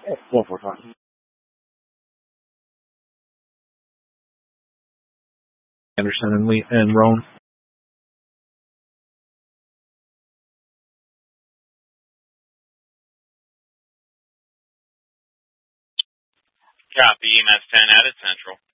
1-4 Anderson and Lee and Roan. Copy, EMS 10 out at Central.